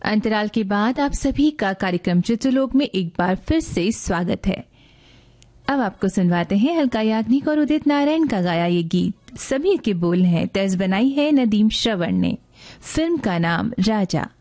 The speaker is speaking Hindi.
अंतराल के बाद आप सभी का कार्यक्रम चित्रलोक में एक बार फिर से स्वागत है। अब आपको सुनवाते हैं हल्का याग्निक और उदित नारायण का गाया ये गीत। सभी के बोल हैं, तर्ज बनाई है नदीम श्रवण ने। फिल्म का नाम राजा।